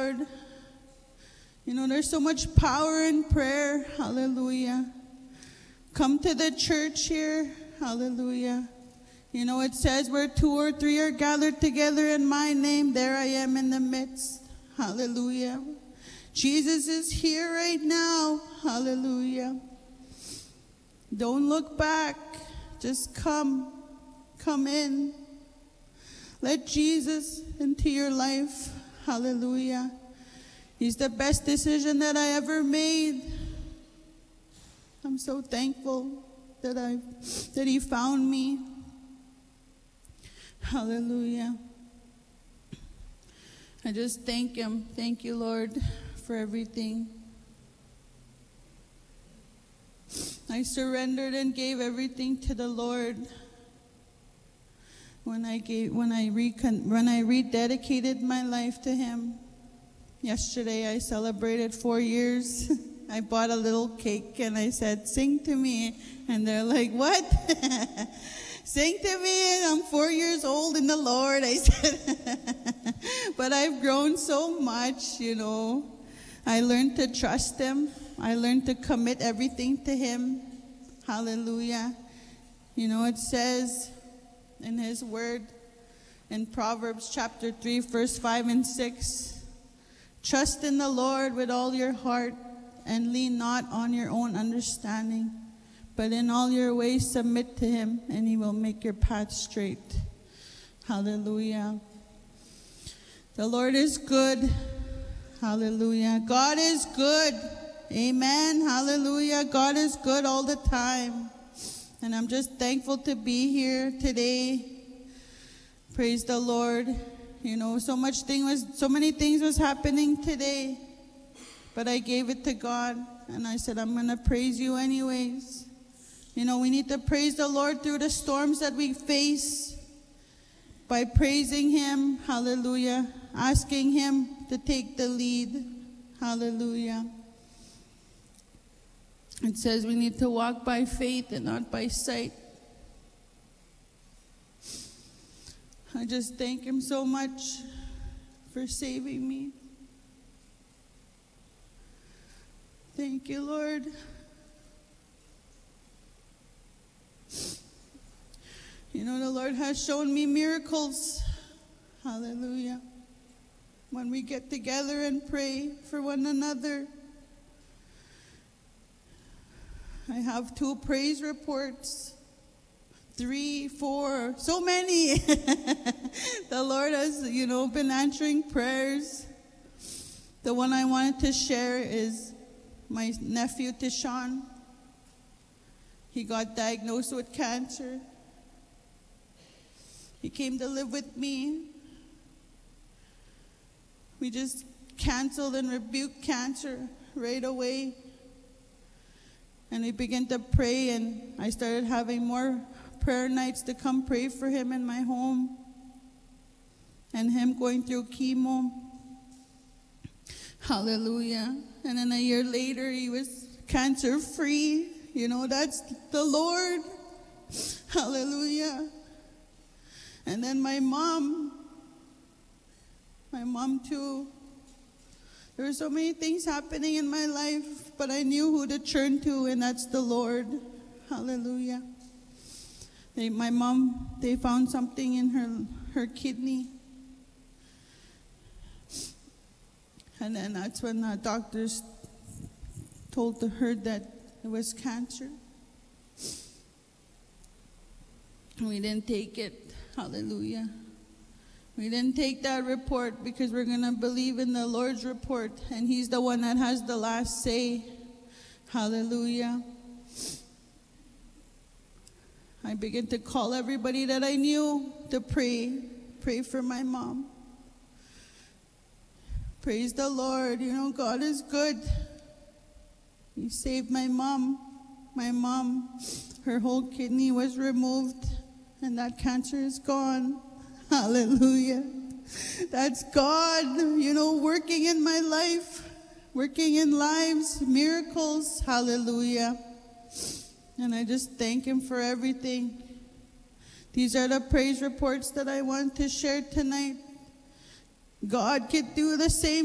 Lord. You know, there's so much power in prayer. Hallelujah. Come to the church here. Hallelujah. You know, it says where 2 or 3 are gathered together in my name, there I am in the midst. Hallelujah. Jesus is here right now. Hallelujah. Don't look back. Just come. Come in. Let Jesus into your life. Hallelujah. He's the best decision that I ever made. I'm so thankful that he found me. Hallelujah. I just thank him. Thank you, Lord, for everything. I surrendered and gave everything to the Lord. When I rededicated my life to him. Yesterday I celebrated 4 years. I bought a little cake and I said, "Sing to me." And they're like, "What?" "Sing to me, and I'm 4 years old in the Lord," I said. But I've grown so much, you know. I learned to trust him. I learned to commit everything to him. Hallelujah. You know, it says in his word in Proverbs chapter 3, verse 5 and 6, "Trust in the Lord with all your heart and lean not on your own understanding, but in all your ways submit to him, and he will make your path straight." Hallelujah. The Lord is good. Hallelujah. God is good. Amen. Hallelujah. God is good all the time. And I'm just thankful to be here today. Praise the Lord. You know, so many things was happening today. But I gave it to God. And I said, I'm going to praise you anyways. You know, we need to praise the Lord through the storms that we face. By praising him. Hallelujah. Asking him to take the lead. Hallelujah. It says we need to walk by faith and not by sight. I just thank him so much for saving me. Thank you, Lord. You know, the Lord has shown me miracles. Hallelujah. When we get together and pray for one another. I have 2 praise reports, 3, 4, so many. The Lord has, you know, been answering prayers. The one I wanted to share is my nephew, Tishan. He got diagnosed with cancer. He came to live with me. We just canceled and rebuked cancer right away. And we began to pray, and I started having more prayer nights to come pray for him in my home. And him going through chemo. Hallelujah. And then a year later, he was cancer-free. You know, that's the Lord. Hallelujah. And then my mom too. There were so many things happening in my life, but I knew who to turn to, and that's the Lord. Hallelujah. My mom, they found something in her kidney. And then that's when the doctors told her that it was cancer. We didn't take it. Hallelujah. We didn't take that report because we're going to believe in the Lord's report, and he's the one that has the last say. Hallelujah. I began to call everybody that I knew to pray for my mom. Praise the Lord. You know, God is good. He saved my mom. My mom, her whole kidney was removed, and that cancer is gone. Hallelujah. That's God, you know, working in my life, working in lives, miracles. Hallelujah. And I just thank him for everything. These are the praise reports that I want to share tonight. God could do the same